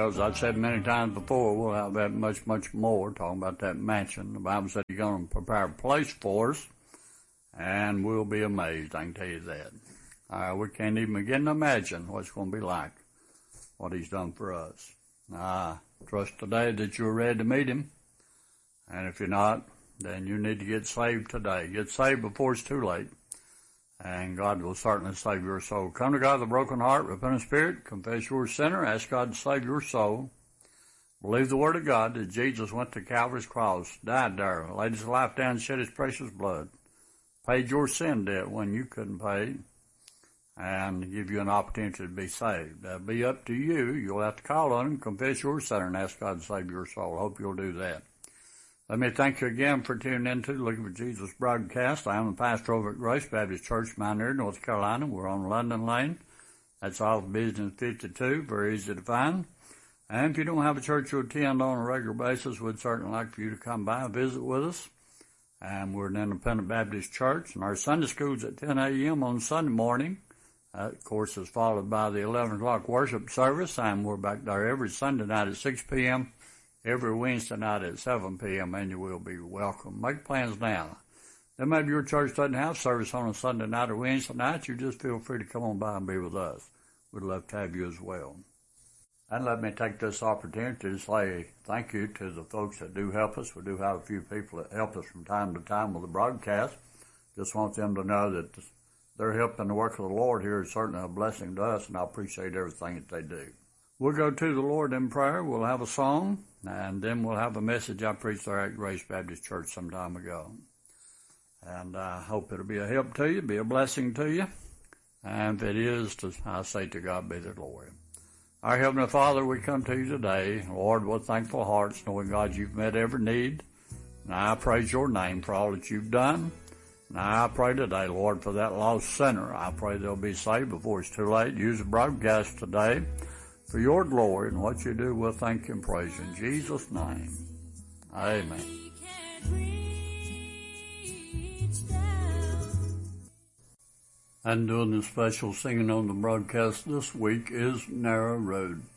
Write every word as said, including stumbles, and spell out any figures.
Well, as I've said many times before, we'll have that much, much more talking about that mansion. The Bible said He's going to prepare a place for us, and we'll be amazed. I can tell you that. Uh, we can't even begin to imagine what it's going to be like, what He's done for us. I trust today that you're ready to meet Him, and if you're not, then you need to get saved today. Get saved before it's too late, and God will certainly save your soul. Come to God with a broken heart, repentant spirit, confess you're a sinner, ask God to save your soul. Believe the Word of God that Jesus went to Calvary's cross, died there, laid His life down, shed His precious blood, paid your sin debt when you couldn't pay, and give you an opportunity to be saved. That'll be up to you. You'll have to call on Him, confess your sinner, and ask God to save your soul. I hope you'll do that. Let me thank you again for tuning in to Looking for Jesus broadcast. I am the pastor over at Grace Baptist Church, Mountaineer, North Carolina. We're on London Lane. That's off Business fifty-two, very easy to find. And if you don't have a church you attend on a regular basis, we'd certainly like for you to come by and visit with us. And we're an independent Baptist church, and our Sunday school's at ten a.m. on Sunday morning. That, of course, is followed by the eleven o'clock worship service, and we're back there every Sunday night at six p.m., every Wednesday night at seven p.m., and you will be welcome. Make plans now. Then maybe your church doesn't have service on a Sunday night or Wednesday night. You just feel free to come on by and be with us. We'd love to have you as well. And let me take this opportunity to say thank you to the folks that do help us. We do have a few people that help us from time to time with the broadcast. Just want them to know that they're helping the work of the Lord here is certainly a blessing to us, and I appreciate everything that they do. We'll go to the Lord in prayer. We'll have a song, and then we'll have a message I preached there at Grace Baptist Church some time ago. And I hope it'll be a help to you, be a blessing to you. And if it is, to, I say to God be the glory. Our Heavenly Father, we come to you today, Lord, with thankful hearts, knowing, God, you've met every need. And I praise your name for all that you've done. Now I pray today, Lord, for that lost sinner. I pray they'll be saved before it's too late. Use the broadcast today for your glory, and what you do, we'll thank you and praise you. In Jesus' name, amen. And doing the special singing on the broadcast this week is Narrow Road.